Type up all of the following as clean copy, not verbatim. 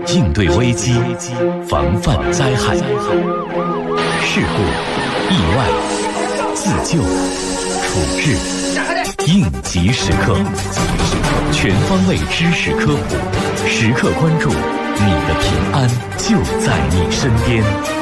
应对危机，防范灾害，事故、意外、自救、处置，应急时刻，全方位知识科普，时刻关注，你的平安就在你身边。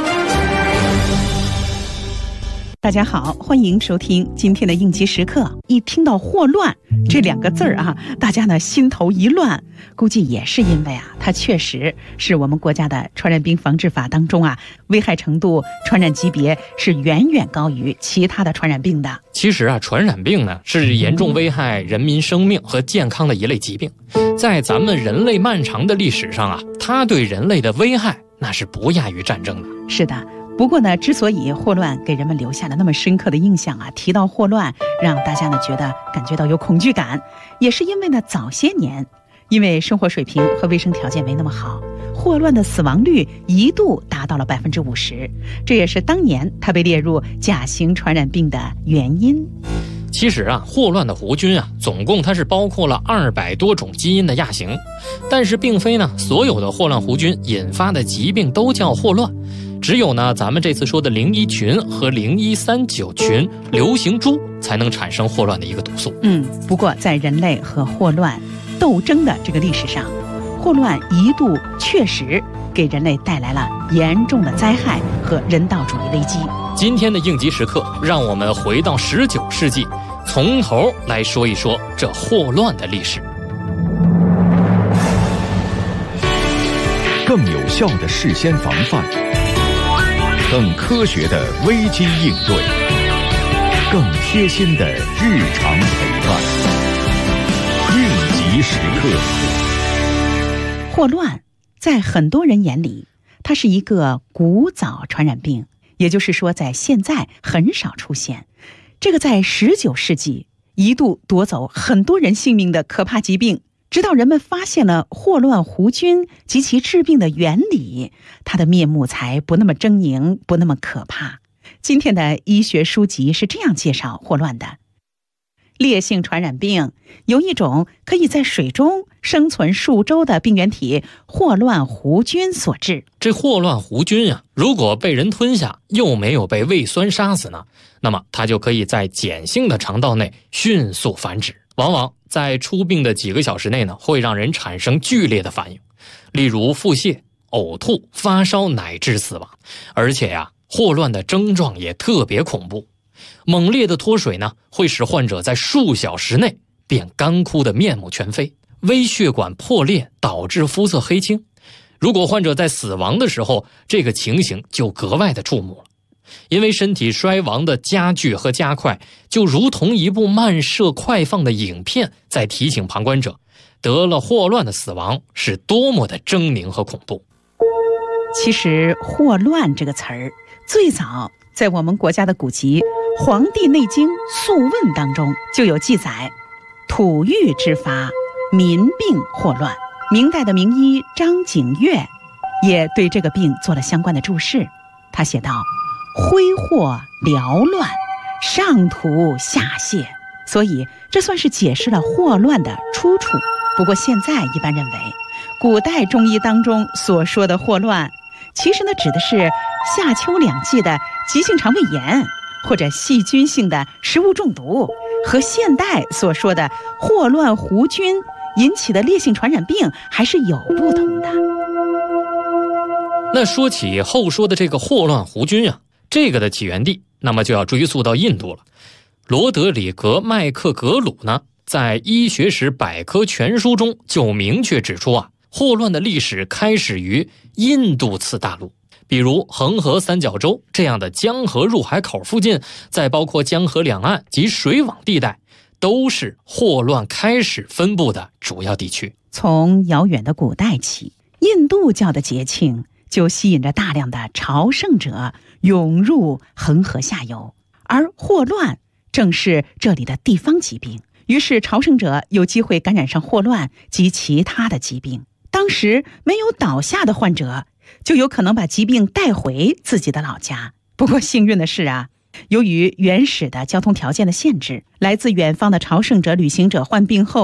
大家好，欢迎收听今天的应急时刻。一听到霍乱这两个字儿啊，大家呢心头一乱，估计也是因为它确实是我们国家的传染病防治法当中危害程度、传染级别是远远高于其他的传染病的。 其实传染病呢是严重危害人民生命和健康的一类疾病，在咱们人类漫长的历史上它对人类的危害那是不亚于战争的。 是的。不过呢，之所以霍乱给人们留下了那么深刻的印象提到霍乱让大家呢感觉到有恐惧感，也是因为呢早些年因为生活水平和卫生条件没那么好，霍乱的死亡率一度达到了50%，这也是当年它被列入甲型传染病的原因。 其实霍乱的弧菌总共它是包括了200多种基因的亚型，但是并非呢所有的霍乱弧菌引发的疾病都叫霍乱，只有呢咱们这次说的01群和0139群流行株才能产生霍乱的一个毒素。 不过在人类和霍乱斗争的这个历史上，霍乱一度确实给人类带来了严重的灾害和人道主义危机。 今天的应急时刻，让我们回到19世纪，从头来说一说这霍乱的历史。 更有效的事先防范，更科学的危机应对，更贴心的日常陪伴。应急时刻。 霍乱在很多人眼里，它是一个古早传染病，也就是说在现在很少出现。这个在19世纪一度夺走很多人性命的可怕疾病，直到人们发现了霍乱弧菌及其致病的原理，它的面目才不那么狰狞，不那么可怕。今天的医学书籍是这样介绍霍乱的：烈性传染病由一种可以在水中生存数周的病原体霍乱弧菌所致。 这霍乱弧菌如果被人吞下又没有被胃酸杀死呢，那么它就可以在碱性的肠道内迅速繁殖，往往在出病的几个小时内呢，会让人产生剧烈的反应，例如腹泻、呕吐、发烧乃至死亡。而且霍乱的症状也特别恐怖，猛烈的脱水呢，会使患者在数小时内变干枯的面目全非，微血管破裂导致肤色黑青。如果患者在死亡的时候，这个情形就格外的触目了，因为身体衰亡的加剧和加快，就如同一部漫射快放的影片，在提醒旁观者，得了霍乱的死亡是多么的狰狞和恐怖。 其实霍乱这个词儿最早在我们国家的古籍《黄帝内经·素问》当中就有记载，土郁之发，民病霍乱。明代的名医张景岳也对这个病做了相关的注释，他写道：挥霍缭乱，上吐下泻。所以这算是解释了霍乱的出处。不过现在一般认为，古代中医当中所说的霍乱，其实呢指的是夏秋两季的急性肠胃炎或者细菌性的食物中毒，和现代所说的霍乱弧菌引起的烈性传染病还是有不同的。 那说起后说的这个霍乱弧菌这个的起源地，那么就要追溯到印度了。罗德里格·麦克格鲁呢，在《医学史百科全书》中就明确指出霍乱的历史开始于印度次大陆，比如恒河三角洲这样的江河入海口附近，再包括江河两岸及水网地带，都是霍乱开始分布的主要地区。 从遥远的古代起，印度教的节庆就吸引着大量的朝圣者涌入恒河下游，而霍乱正是这里的地方疾病，于是朝圣者有机会感染上霍乱及其他的疾病。当时没有倒下的患者就有可能把疾病带回自己的老家。不过幸运的是由于原始的交通条件的限制，来自远方的朝圣者、旅行者患病后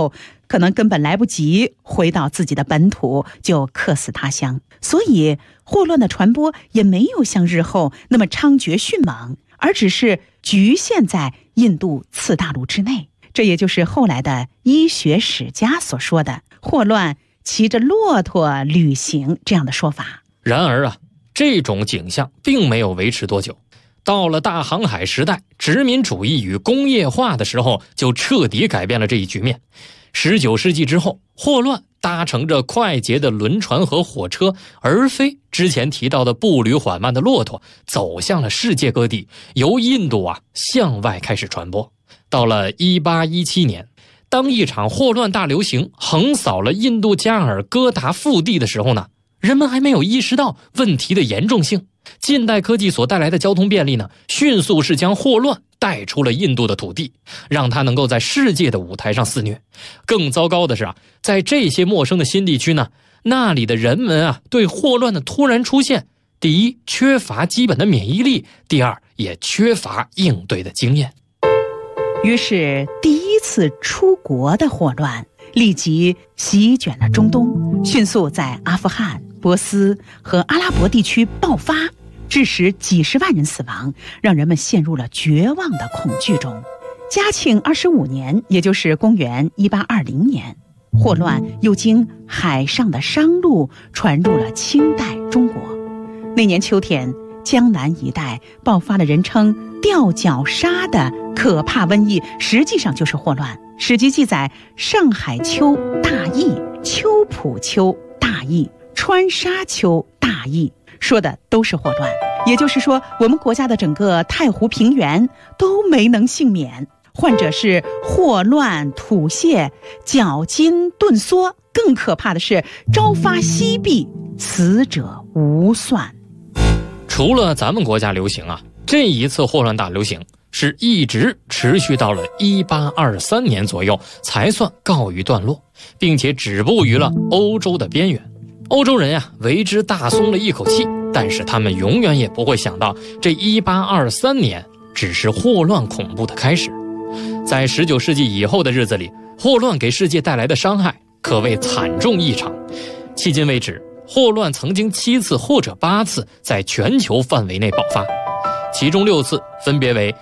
可能根本来不及回到自己的本土，就客死他乡。所以霍乱的传播也没有像日后那么猖獗迅猛，而只是局限在印度次大陆之内。这也就是后来的医学史家所说的霍乱骑着骆驼旅行这样的说法。 然而啊，这种景象并没有维持多久。到了大航海时代，殖民主义与工业化的时候，就彻底改变了这一局面。19世纪之后，霍乱搭乘着快捷的轮船和火车，而非之前提到的步履缓慢的骆驼，走向了世界各地，由印度向外开始传播。到了1817年，当一场霍乱大流行横扫了印度加尔各答腹地的时候呢，人们还没有意识到问题的严重性。近代科技所带来的交通便利呢，迅速是将霍乱带出了印度的土地，让它能够在世界的舞台上肆虐。更糟糕的是在这些陌生的新地区呢，那里的人们对霍乱的突然出现，第一，缺乏基本的免疫力；第二，也缺乏应对的经验。 于是第一次出国的霍乱立即席卷了中东，迅速在阿富汗、波斯和阿拉伯地区爆发，致使几十万人死亡，让人们陷入了绝望的恐惧中。嘉庆25年，也就是公元1820年，霍乱又经海上的商路传入了清代中国。那年秋天，江南一带爆发了人称吊脚鲨的可怕瘟疫，实际上就是霍乱。史籍记载，上海丘大疫、秋浦丘大疫、川沙丘大疫，说的都是霍乱。也就是说，我们国家的整个太湖平原都没能幸免，患者是霍乱、吐泻、脚筋顿缩，更可怕的是朝发夕毙，死者无算。 除了咱们国家流行这一次霍乱大流行是一直持续到了1823年左右才算告一段落，并且止步于了欧洲的边缘。欧洲人为之大松了一口气，但是他们永远也不会想到，这1823年只是霍乱恐怖的开始。在19世纪以后的日子里，霍乱给世界带来的伤害可谓惨重异常。迄今为止，霍乱曾经7次或者8次在全球范围内爆发，其中6次分别为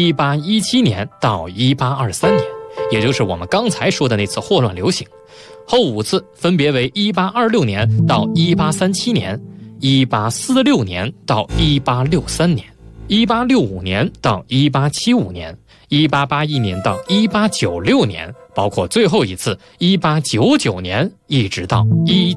1817年到1823年，也就是我们刚才说的那次霍乱流行。后5次分别为1826年到1837年、1846年到1863年、1865年到1875年、1881年到1896年，包括最后一次1899年一直到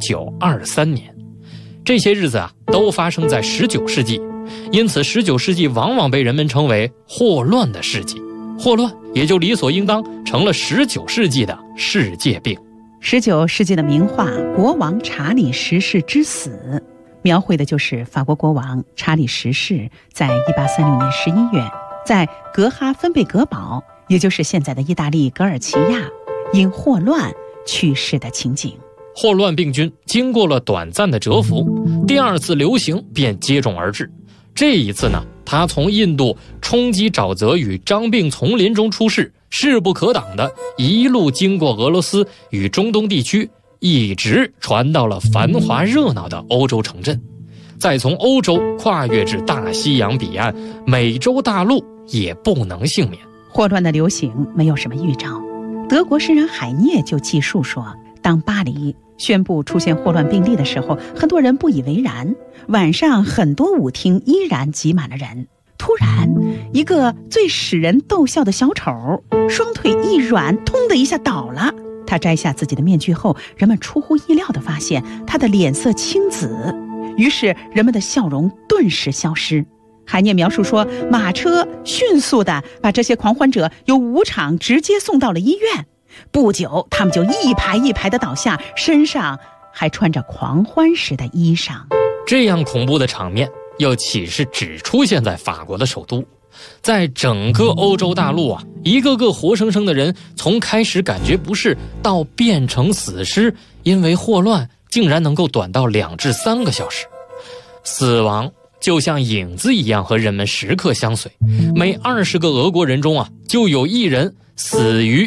1923年。这些日子都发生在19世纪，因此19世纪往往被人们称为霍乱的世纪，霍乱也就理所应当成了19世纪的世界病。 19世纪的名画《国王查理十世之死》描绘的就是法国国王查理十世在1836年11月在格哈芬贝格堡，也就是现在的意大利格尔齐亚，因霍乱去世的情景。 霍乱病菌经过了短暂的蛰伏，第二次流行便接踵而至。这一次呢，它从印度冲击沼泽与瘴病丛林中出世，势不可挡的一路经过俄罗斯与中东地区，一直传到了繁华热闹的欧洲城镇，再从欧洲跨越至大西洋彼岸，美洲大陆也不能幸免。 霍乱的流行没有什么预兆，德国诗人海涅就记述说，当巴黎宣布出现霍乱病例的时候，很多人不以为然，晚上很多舞厅依然挤满了人。突然，一个最使人逗笑的小丑双腿一软，通的一下倒了。他摘下自己的面具后，人们出乎意料地发现他的脸色青紫，于是人们的笑容顿时消失。海涅描述说，马车迅速地把这些狂欢者由舞场直接送到了医院，不久他们就一排一排地倒下，身上还穿着狂欢时的衣裳。 这样恐怖的场面又岂是只出现在法国的首都？在整个欧洲大陆一个个活生生的人从开始感觉不适到变成死尸，因为霍乱竟然能够短到2至3个小时。死亡就像影子一样和人们时刻相随，每20个俄国人中就有1人死于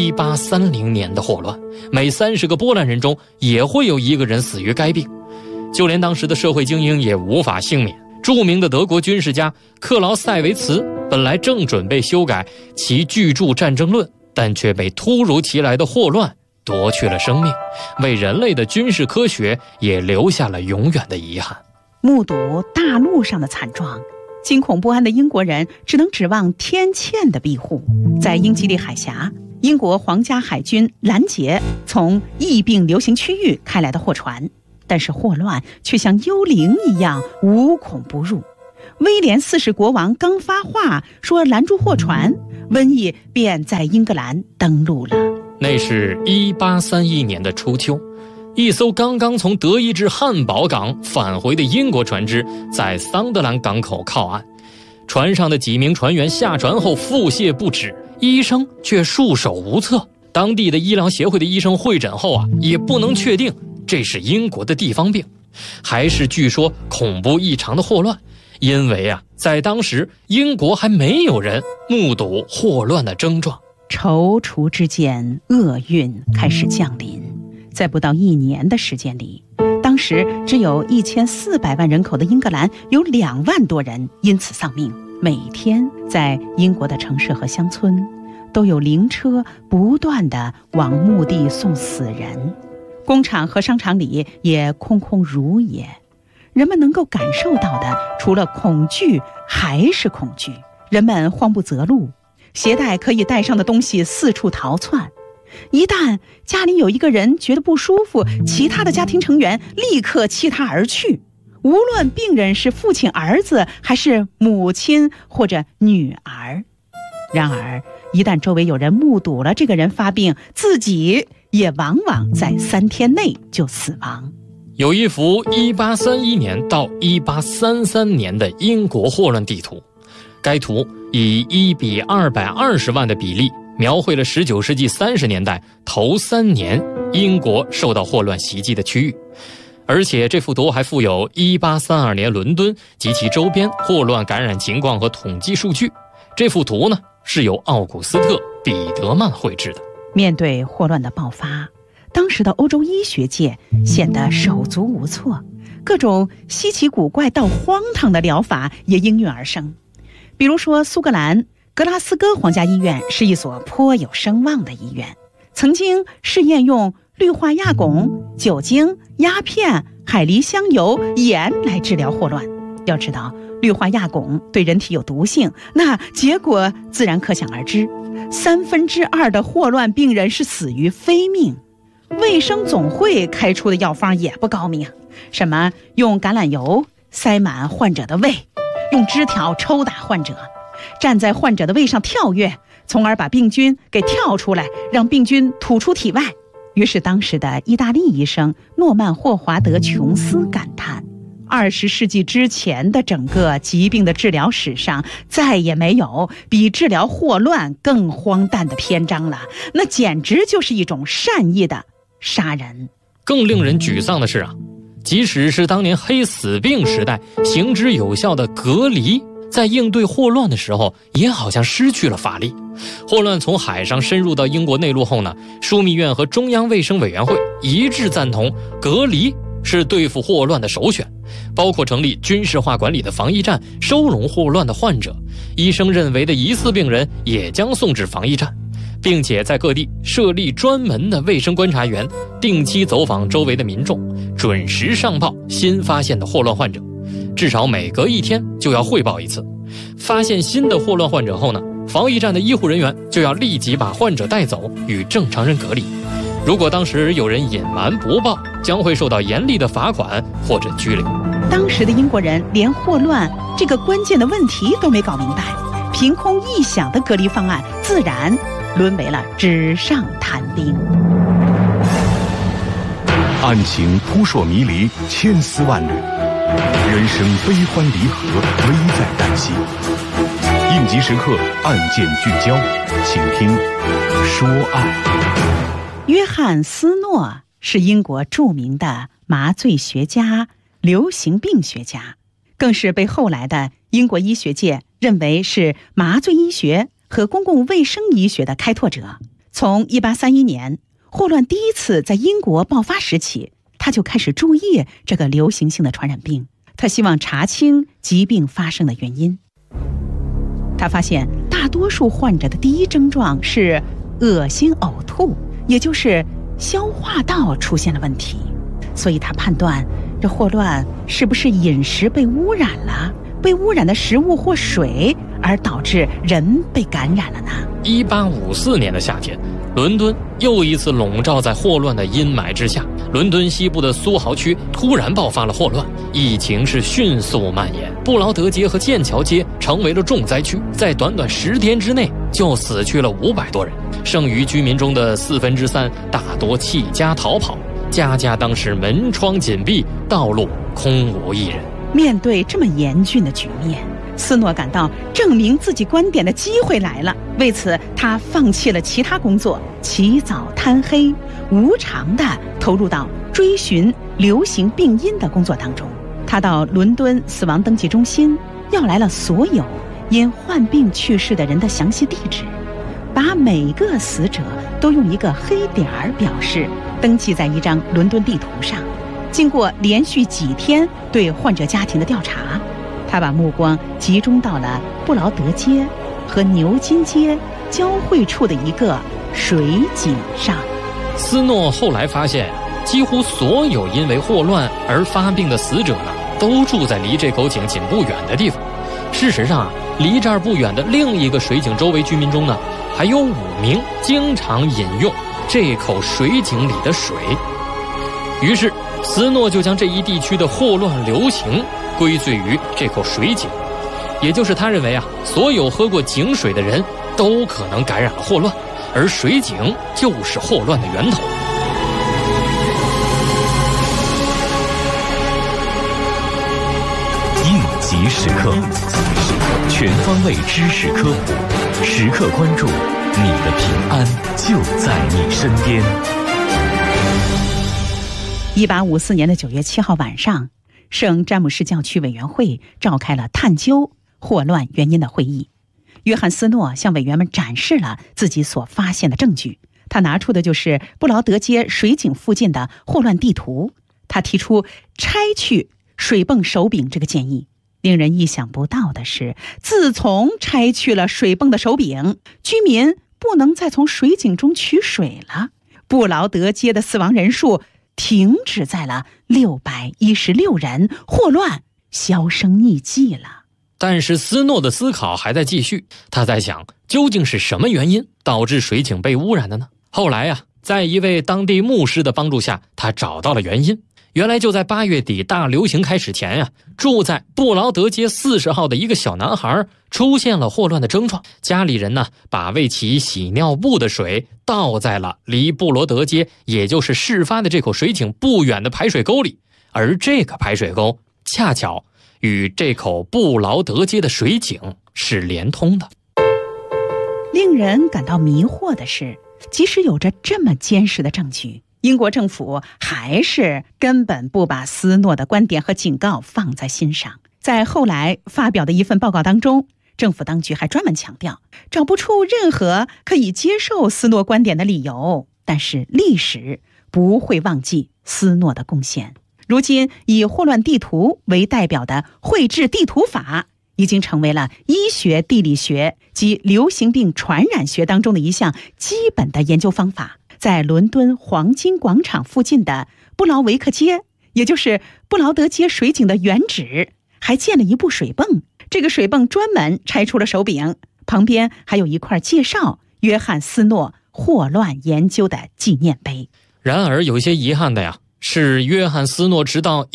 1830年的霍乱，每30个波兰人中也会有1个人死于该病。就连当时的社会精英也无法幸免。著名的德国军事家克劳塞维茨本来正准备修改其巨著《战争论》，但却被突如其来的霍乱夺去了生命，为人类的军事科学也留下了永远的遗憾。 目睹大陆上的惨状，惊恐不安的英国人只能指望天堑的庇护。在英吉利海峡，英国皇家海军拦截从疫病流行区域开来的货船，但是霍乱却像幽灵一样无孔不入。威廉4世国王刚发话说拦住货船，瘟疫便在英格兰登陆了。 那是1831年的初秋，一艘刚刚从德意志汉堡港返回的英国船只在桑德兰港口靠岸，船上的几名船员下船后腹泻不止，医生却束手无策。当地的医疗协会的医生会诊后也不能确定这是英国的地方病，还是据说恐怖异常的霍乱。因为在当时英国还没有人目睹霍乱的症状。 踌躇之间，厄运开始降临。在不到1年的时间里，当时只有1400万人口的英格兰有2万多人因此丧命。每天在英国的城市和乡村，都有灵车不断地往墓地送死人，工厂和商场里也空空如也。人们能够感受到的，除了恐惧还是恐惧。人们慌不择路，携带可以带上的东西四处逃窜。一旦家里有一个人觉得不舒服，其他的家庭成员立刻弃他而去，无论病人是父亲、儿子，还是母亲或者女儿。然而一旦周围有人目睹了这个人发病，自己也往往在3天内就死亡。 有一幅1831年到1833年的英国霍乱地图，该图以1比220万的比例描绘了19世纪30年代头3年英国受到霍乱袭击的区域，而且这幅图还附有1832年伦敦及其周边霍乱感染情况和统计数据。这幅图呢，是由奥古斯特·彼得曼绘制的。 面对霍乱的爆发，当时的欧洲医学界显得手足无措，各种稀奇古怪到荒唐的疗法也应运而生。比如说，苏格兰格拉斯哥皇家医院是一所颇有声望的医院，曾经试验用氯化亚汞、酒精、鸦片、海狸香油、盐来治疗霍乱。要知道，氯化亚汞对人体有毒性，那结果自然可想而知，2/3的霍乱病人是死于非命。卫生总会开出的药方也不高明，什么用橄榄油塞满患者的胃，用枝条抽打患者，站在患者的胃上跳跃，从而把病菌给跳出来，让病菌吐出体外。于是当时的意大利医生诺曼·霍华德·琼斯感叹，20世纪之前的整个疾病的治疗史上，再也没有比治疗霍乱更荒诞的篇章了，那简直就是一种善意的杀人。 更令人沮丧的是即使是当年黑死病时代行之有效的隔离，在应对霍乱的时候也好像失去了法力。霍乱从海上深入到英国内陆后呢，枢密院和中央卫生委员会一致赞同隔离是对付霍乱的首选，包括成立军事化管理的防疫站，收容霍乱的患者，医生认为的疑似病人也将送至防疫站，并且在各地设立专门的卫生观察员，定期走访周围的民众，准时上报新发现的霍乱患者，至少每隔1天就要汇报一次。发现新的霍乱患者后呢，防疫站的医护人员就要立即把患者带走，与正常人隔离。如果当时有人隐瞒不报，将会受到严厉的罚款或者拘留。 当时的英国人连霍乱这个关键的问题都没搞明白，凭空臆想的隔离方案自然沦为了纸上谈兵。 案情扑朔迷离，千丝万缕，人生悲欢离合，危在旦夕。应急时刻，案件聚焦，请听说案。 约翰·斯诺是英国著名的麻醉学家、流行病学家，更是被后来的英国医学界认为是麻醉医学和公共卫生医学的开拓者。从1831年霍乱第一次在英国爆发时起，他就开始注意这个流行性的传染病，他希望查清疾病发生的原因。他发现大多数患者的第一症状是恶心呕吐，也就是消化道出现了问题，所以他判断这霍乱是不是饮食被污染了，被污染的食物或水而导致人被感染了呢 ？1854年的夏天，伦敦又一次笼罩在霍乱的阴霾之下。伦敦西部的苏豪区突然爆发了霍乱，疫情是迅速蔓延，布劳德街和剑桥街成为了重灾区，在短短10天之内就死去了500多人，剩余居民中的3/4大多弃家逃跑，家家当时门窗紧闭，道路空无一人。 面对这么严峻的局面，斯诺感到证明自己观点的机会来了，为此他放弃了其他工作，起早贪黑，无偿地投入到追寻流行病因的工作当中。他到伦敦死亡登记中心要来了所有因患病去世的人的详细地址，把每个死者都用一个黑点儿表示登记在一张伦敦地图上。经过连续几天对患者家庭的调查，他把目光集中到了布劳德街和牛津街交汇处的一个水井上。 斯诺后来发现，几乎所有因为霍乱而发病的死者呢，都住在离这口井仅不远的地方。事实上，离这儿不远的另一个水井周围居民中呢，还有5名经常饮用这口水井里的水。于是斯诺就将这一地区的霍乱流行归罪于这口水井，也就是他认为所有喝过井水的人都可能感染了霍乱，而水井就是霍乱的源头。 应急时刻，全方位知识科普，时刻关注，你的平安就在你身边。 1854年9月7号晚上，圣詹姆士教区委员会召开了探究霍乱原因的会议。约翰斯诺向委员们展示了自己所发现的证据，他拿出的就是布劳德街水井附近的霍乱地图。他提出拆去水泵手柄这个建议。令人意想不到的是，自从拆去了水泵的手柄，居民不能再从水井中取水了。布劳德街的死亡人数停止在了616人，霍乱销声匿迹了。 但是斯诺的思考还在继续，他在想，究竟是什么原因导致水井被污染的呢？后来在一位当地牧师的帮助下，他找到了原因。原来就在8月底大流行开始前住在布劳德街40号的一个小男孩出现了霍乱的症状，家里人呢把为其洗尿布的水倒在了离布罗德街，也就是事发的这口水井不远的排水沟里，而这个排水沟恰巧与这口布劳德街的水井是连通的。 令人感到迷惑的是，即使有着这么坚实的证据，英国政府还是根本不把斯诺的观点和警告放在心上。在后来发表的一份报告当中，政府当局还专门强调，找不出任何可以接受斯诺观点的理由。但是历史不会忘记斯诺的贡献。如今以霍乱地图为代表的绘制地图法已经成为了医学地理学及流行病传染学当中的一项基本的研究方法。在伦敦黄金广场附近的布劳维克街，也就是布劳德街水井的原址，还建了一部水泵。这个水泵专门拆出了手柄，旁边还有一块介绍约翰斯诺霍乱研究的纪念碑。 然而有些遗憾的是约翰斯诺直到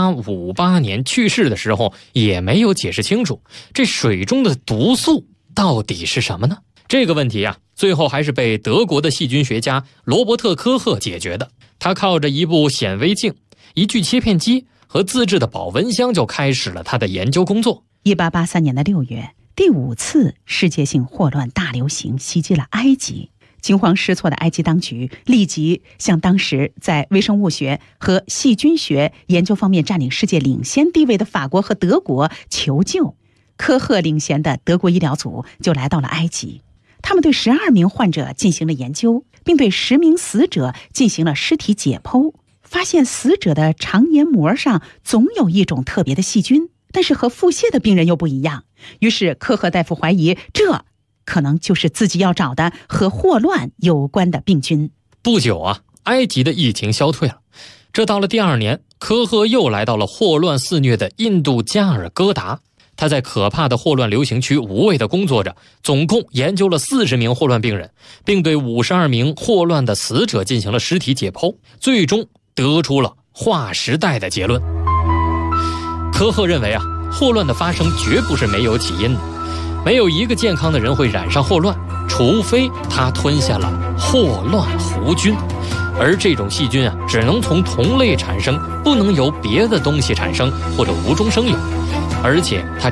1858年去世的时候也没有解释清楚，这水中的毒素到底是什么呢？这个问题最后还是被德国的细菌学家罗伯特·科赫解决的。他靠着一部显微镜、一具切片机和自制的保温箱就开始了他的研究工作。 1883年6月，第5次世界性霍乱大流行袭击了埃及。惊慌失措的埃及当局立即向当时在微生物学和细菌学研究方面占领世界领先地位的法国和德国求救。 科赫领衔的德国医疗组就来到了埃及。他们对12名患者进行了研究，并对10名死者进行了尸体解剖，发现死者的肠黏膜上总有一种特别的细菌，但是和腹泻的病人又不一样。于是科赫大夫怀疑，这可能就是自己要找的和霍乱有关的病菌。 不久啊，埃及的疫情消退了。这到了第2年，科赫又来到了霍乱肆虐的印度加尔各答。他在可怕的霍乱流行区无畏地工作着，总共研究了40名霍乱病人，并对52名霍乱的死者进行了尸体解剖，最终得出了划时代的结论。科赫认为啊，霍乱的发生绝不是没有起因的，没有一个健康的人会染上霍乱，除非他吞下了霍乱弧菌，而这种细菌啊，只能从同类产生，不能由别的东西产生或者无中生有，而且它